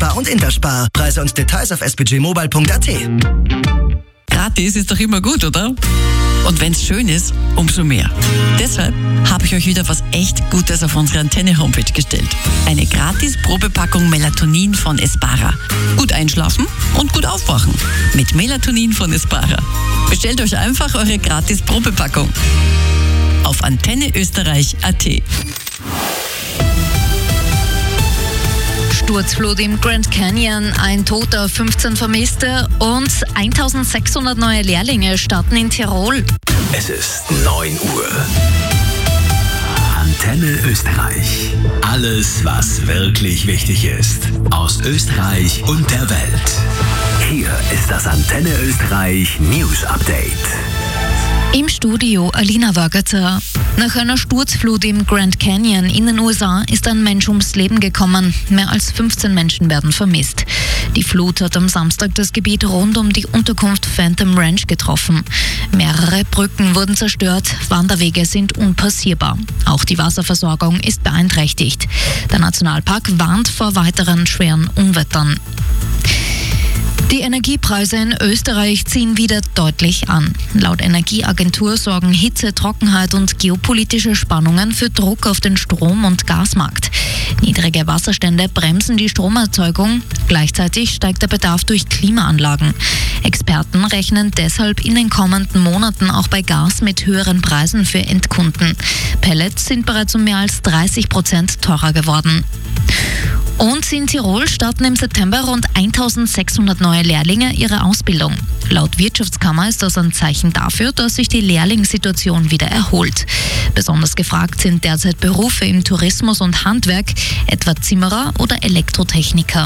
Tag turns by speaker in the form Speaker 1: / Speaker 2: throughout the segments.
Speaker 1: Telespar und Interspar. Preise und Details auf spgmobile.at.
Speaker 2: Gratis ist doch immer gut, oder? Und wenn's schön ist, umso mehr. Deshalb habe ich euch wieder was echt Gutes auf unsere Antenne-Homepage gestellt. Eine gratis Probepackung Melatonin von Espara. Gut einschlafen und gut aufwachen. Mit Melatonin von Espara. Bestellt euch einfach eure gratis Probepackung auf antenneösterreich.at.
Speaker 3: Sturzflut im Grand Canyon, ein Toter, 15 Vermisste und 1600 neue Lehrlinge starten in Tirol.
Speaker 4: Es ist 9 Uhr. Antenne Österreich. Alles, was wirklich wichtig ist. Aus Österreich und der Welt. Hier ist das Antenne Österreich News Update.
Speaker 3: Im Studio Alina Wagater. Nach einer Sturzflut im Grand Canyon in den USA ist ein Mensch ums Leben gekommen. Mehr als 15 Menschen werden vermisst. Die Flut hat am Samstag das Gebiet rund um die Unterkunft Phantom Ranch getroffen. Mehrere Brücken wurden zerstört, Wanderwege sind unpassierbar. Auch die Wasserversorgung ist beeinträchtigt. Der Nationalpark warnt vor weiteren schweren Unwettern. Die Energiepreise in Österreich ziehen wieder deutlich an. Laut Energieagentur sorgen Hitze, Trockenheit und geopolitische Spannungen für Druck auf den Strom- und Gasmarkt. Niedrige Wasserstände bremsen die Stromerzeugung. Gleichzeitig steigt der Bedarf durch Klimaanlagen. Experten rechnen deshalb in den kommenden Monaten auch bei Gas mit höheren Preisen für Endkunden. Pellets sind bereits um mehr als 30% teurer geworden. Und in Tirol starten im September rund 1600 neue Lehrlinge ihre Ausbildung. Laut Wirtschaftskammer ist das ein Zeichen dafür, dass sich die Lehrlingssituation wieder erholt. Besonders gefragt sind derzeit Berufe im Tourismus und Handwerk, etwa Zimmerer oder Elektrotechniker.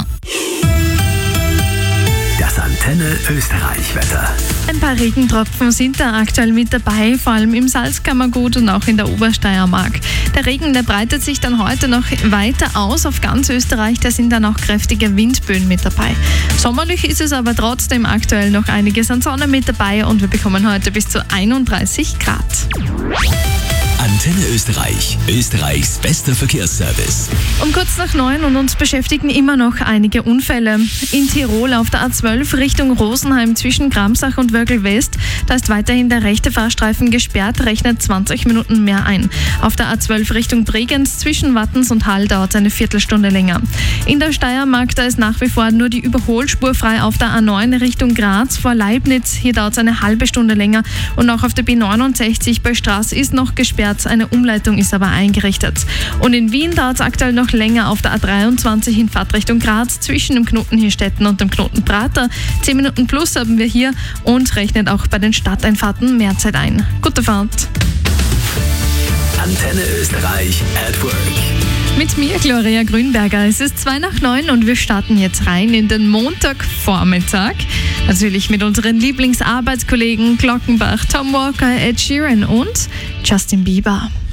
Speaker 4: Das Antenne Österreich Wetter.
Speaker 5: Ein paar Regentropfen sind da aktuell mit dabei, vor allem im Salzkammergut und auch in der Obersteiermark. Der Regen, der breitet sich dann heute noch weiter aus auf ganz Österreich, da sind dann auch kräftige Windböen mit dabei. Sommerlich ist es aber trotzdem aktuell noch einiges an Sonne mit dabei und wir bekommen heute bis zu 31 Grad.
Speaker 4: Antenne Österreich, Österreichs bester Verkehrsservice.
Speaker 5: Um kurz nach 9 und uns beschäftigen immer noch einige Unfälle. In Tirol auf der A12 Richtung Rosenheim zwischen Gramsach und Wörgl West. Da ist weiterhin der rechte Fahrstreifen gesperrt, rechnet 20 Minuten mehr ein. Auf der A12 Richtung Bregenz zwischen Wattens und Hall dauert es eine Viertelstunde länger. In der Steiermark, da ist nach wie vor nur die Überholspur frei auf der A9 Richtung Graz vor Leibniz. Hier dauert es eine halbe Stunde länger. Und auch auf der B69 bei Straß ist noch gesperrt. Eine Umleitung ist aber eingerichtet. Und in Wien dauert es aktuell noch länger auf der A23 in Fahrtrichtung Graz zwischen dem Knoten Hirstetten und dem Knoten Prater. 10 Minuten plus haben wir hier und rechnet auch bei den Stadteinfahrten mehr Zeit ein. Gute Fahrt.
Speaker 4: Antenne Österreich at Work.
Speaker 5: Mit mir, Gloria Grünberger. Es ist 8:02 und wir starten jetzt rein in den Montagvormittag. Natürlich mit unseren Lieblingsarbeitskollegen Glockenbach, Tom Walker, Ed Sheeran und Justin Bieber.